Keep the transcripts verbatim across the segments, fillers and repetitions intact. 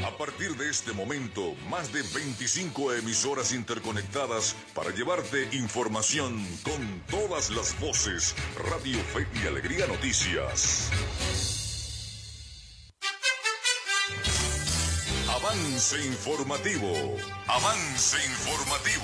A partir de este momento, más de veinticinco emisoras interconectadas para llevarte información con todas las voces. Radio Fe y Alegría Noticias. Avance informativo. Avance informativo.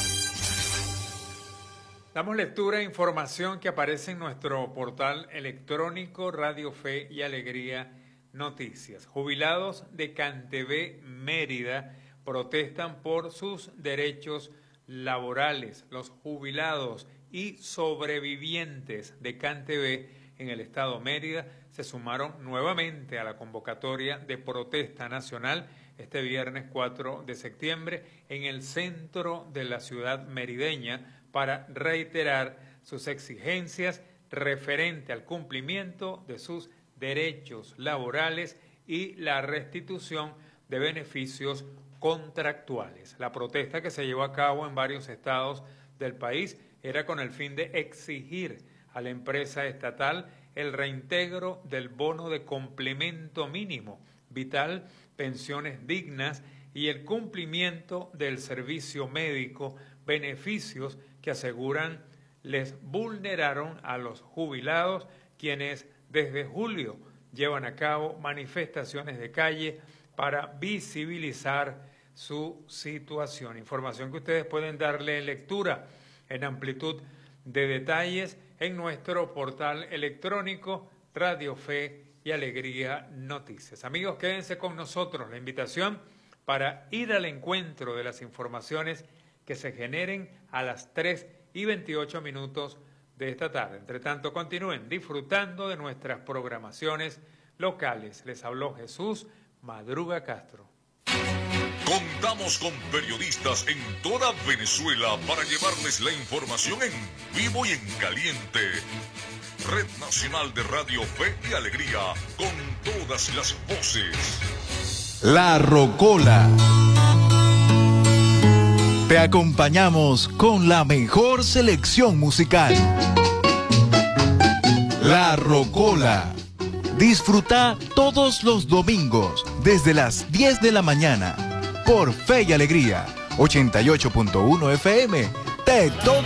Damos lectura a información que aparece en nuestro portal electrónico Radio Fe y Alegría Noticias. Jubilados de Cantebé, Mérida, protestan por sus derechos laborales. Los jubilados y sobrevivientes de Cantebé en el estado Mérida se sumaron nuevamente a la convocatoria de protesta nacional este viernes cuatro de septiembre en el centro de la ciudad merideña para reiterar sus exigencias referente al cumplimiento de sus derechos laborales y la restitución de beneficios contractuales. La protesta, que se llevó a cabo en varios estados del país, era con el fin de exigir a la empresa estatal el reintegro del bono de complemento mínimo vital, pensiones dignas y el cumplimiento del servicio médico, beneficios que aseguran les vulneraron a los jubilados, quienes desde julio llevan a cabo manifestaciones de calle para visibilizar su situación. Información que ustedes pueden darle lectura en amplitud de detalles en nuestro portal electrónico Radio Fe y Alegría Noticias. Amigos, quédense con nosotros. La invitación para ir al encuentro de las informaciones que se generen a las tres y veintiocho minutos de esta tarde. Entre tanto, continúen disfrutando de nuestras programaciones locales. Les habló Jesús Madruga Castro. Contamos con periodistas en toda Venezuela para llevarles la información en vivo y en caliente. Red Nacional de Radio Fe y Alegría, con todas las voces. La Rocola. Te acompañamos con la mejor selección musical. La Rocola. Disfruta todos los domingos desde las diez de la mañana por Fe y Alegría, ochenta y ocho punto uno F M. Te toca.